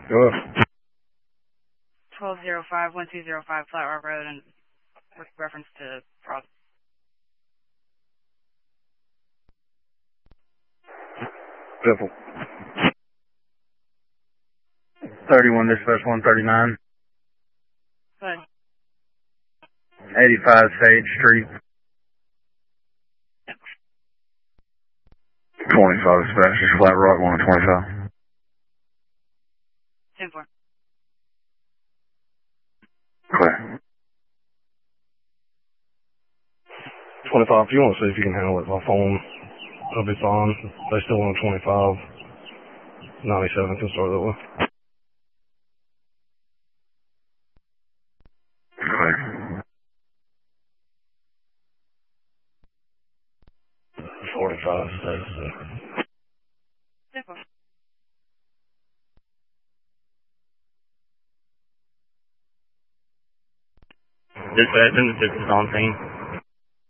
Go. 1205-1205 Flat Rock Road and with reference to Frost. Simple. 31 dispatch 139. Go ahead. 85 Sage Street. 25 dispatch, just Flat Rock 125. 10-4. Clear. 25, if you want to see if you can handle it by phone, it'll be fine. They still want 25. 97 can start that way. Clear. 45 status. 10-4. Dispatch, this is on scene.